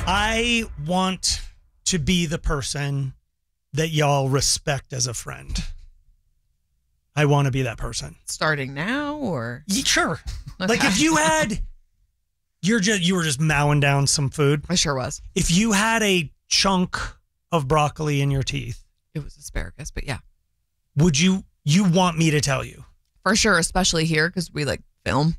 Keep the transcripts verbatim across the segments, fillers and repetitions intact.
I want to be the person that y'all respect as a friend. I want to be that person. Starting now, or yeah, sure. Okay. Like if you had, you're just you were just mowing down some food. I sure was. If you had a chunk of broccoli in your teeth, it was asparagus, but yeah. Would you? You want me to tell you? For sure, especially here because we like film.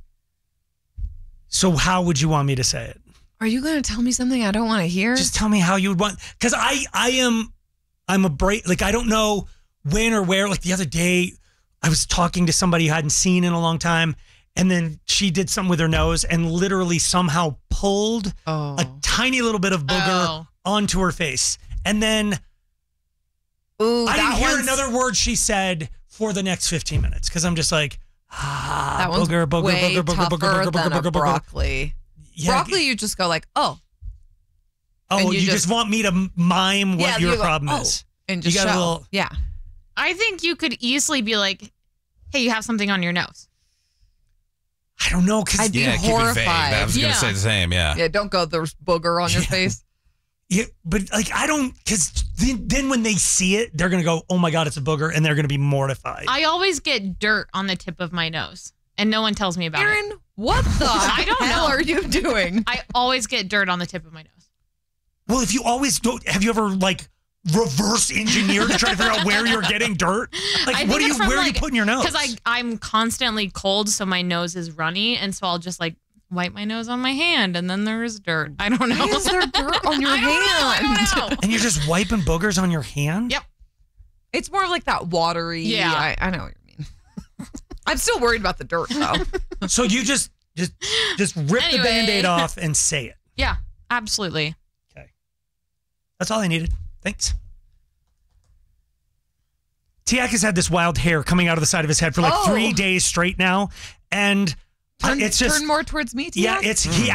So how would you want me to say it? Are you going to tell me something I don't want to hear? Just tell me how you would want. Because I, I am, I'm a break. Like I don't know when or where. Like the other day, I was talking to somebody you hadn't seen in a long time, and then she did something with her nose and literally somehow pulled oh. a tiny little bit of booger oh. onto her face, and then Ooh, I didn't that hear one's... another word she said for the next fifteen minutes because I'm just like, ah, that one's booger, booger, way booger, booger, tougher booger, booger, than booger, a booger, broccoli. Yeah, broccoli, you just go like, oh. Oh, you you, just, just want me to mime what yeah, your you go, problem oh, is. And just you got show. a little, yeah. I think you could easily be like, hey, you have something on your nose. I don't know. Cause I'd be yeah, horrified. keep it vague. I was Yeah. going to say the same, yeah. Yeah, don't go, there's booger on your Yeah. face. Yeah, but like, I don't, because then, then when they see it, they're going to go, oh my God, it's a booger. And they're going to be mortified. I always get dirt on the tip of my nose and no one tells me about Aaron, it. what the I don't hell know. are you doing? I always get dirt on the tip of my nose. Well, if you always don't, have you ever like reverse engineered to try to figure out where you're getting dirt? Like, I what think are you, it's from, where like, are you putting your nose? Because I I'm constantly cold, so my nose is runny, and so I'll just like wipe my nose on my hand, and then there is dirt. I don't know. Why is there dirt on your I hand? don't know, I don't know. And you're just wiping boogers on your hand? Yep. It's more of like that watery. Yeah. I, I know what you mean. I'm still worried about the dirt, though. So you just, just, just rip Anyway. the Band-Aid off and say it. Yeah, absolutely. Okay. That's all I needed. Thanks. Tiak has had this wild hair coming out of the side of his head for like Oh. three days straight now. And uh, Turn, it's just, turn more towards me, Tia. yeah, it's, he